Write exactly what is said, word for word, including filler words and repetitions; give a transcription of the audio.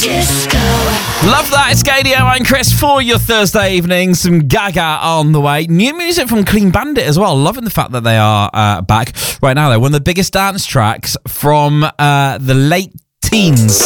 Disco. Love that. It's Gadio and Chris for your Thursday evening. Some Gaga on the way. New music from Clean Bandit as well. Loving the fact that they are uh, back right now. They're one of the biggest dance tracks from uh, the late teens.